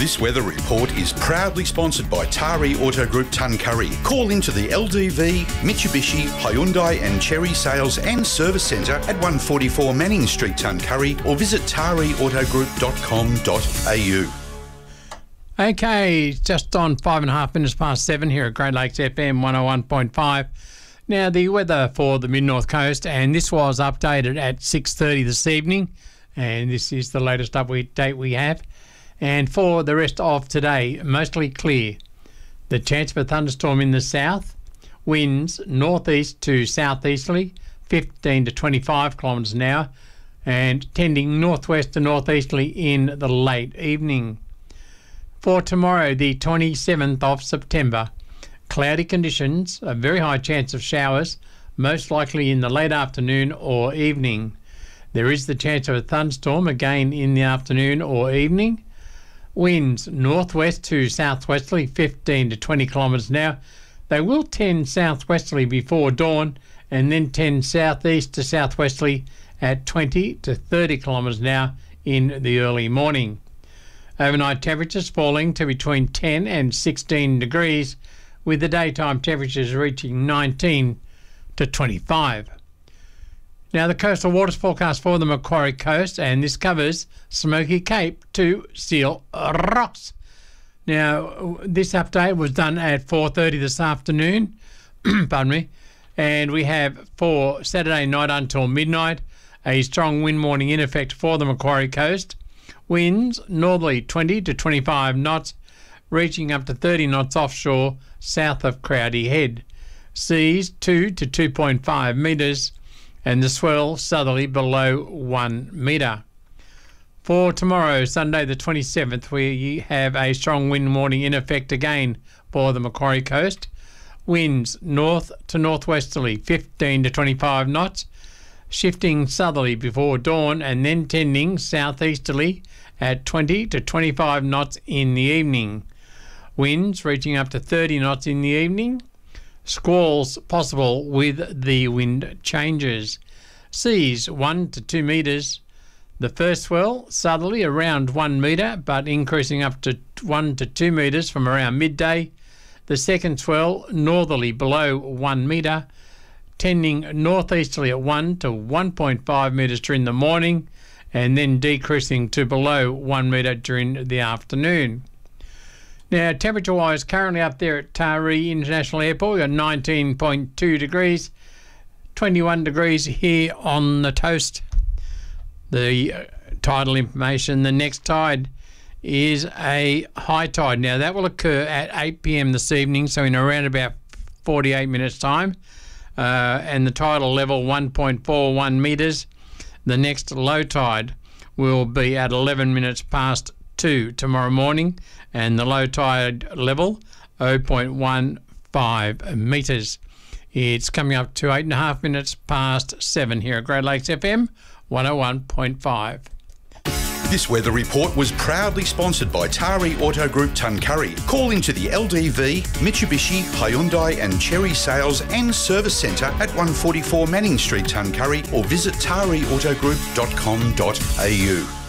This weather report is proudly sponsored by Tari Auto Group Tuncurry. Call into the LDV, Mitsubishi, Hyundai and Cherry Sales and Service Centre at 144 Manning Street, Tuncurry, or visit tariautogroup.com.au. Okay, just on 7:05 here at Great Lakes FM 101.5. Now, the weather for the Mid-North Coast, and this was updated at 6:30 this evening, and this is the latest update we have. And for the rest of today, mostly clear. The chance of a thunderstorm in the south, winds northeast to southeasterly, 15 to 25 kilometres an hour, and tending northwest to northeasterly in the late evening. For tomorrow, the 27th of September, cloudy conditions, a very high chance of showers, most likely in the late afternoon or evening. There is the chance of a thunderstorm again in the afternoon or evening. Winds northwest to southwesterly, 15 to 20 kilometres an hour. They will tend southwesterly before dawn and then tend southeast to southwesterly at 20 to 30 kilometres an hour in the early morning. Overnight temperatures falling to between 10 and 16 degrees, with the daytime temperatures reaching 19 to 25. Now, the coastal waters forecast for the Macquarie Coast, and this covers Smoky Cape to Seal Rocks. Now, this update was done at 4:30 this afternoon, pardon me, and we have for Saturday night until midnight a strong wind warning in effect for the Macquarie Coast. Winds northerly 20 to 25 knots, reaching up to 30 knots offshore south of Crowdy Head. Seas 2 to 2.5 metres, and the swell southerly below 1 metre. For tomorrow, Sunday the 27th, we have a strong wind warning in effect again for the Macquarie Coast. Winds north to northwesterly, 15 to 25 knots, shifting southerly before dawn and then tending southeasterly at 20 to 25 knots in the evening. Winds reaching up to 30 knots in the evening. Squalls possible with the wind changes. Seas 1 to 2 metres. The first swell southerly around 1 metre, but increasing up to 1 to 2 metres from around midday. The second swell northerly below 1 metre, tending northeasterly at 1 to 1.5 metres during the morning, and then decreasing to below 1 metre during the afternoon. Now, temperature-wise, currently up there at Taree International Airport, we've got 19.2 degrees, 21 degrees here on the Toast. The tidal information, the next tide is a high tide. Now, that will occur at 8 p.m. this evening, so in around about 48 minutes' time, and the tidal level 1.41 metres. The next low tide will be at 11 minutes past 2 tomorrow morning, and the low tide level 0.15 metres. It's coming up to 8.5 minutes past 7 here at Great Lakes FM 101.5. This weather report was proudly sponsored by Tari Auto Group Tuncurry. Call into the LDV, Mitsubishi, Hyundai and Cherry Sales and Service Centre at 144 Manning Street, Tuncurry, or visit tariautogroup.com.au.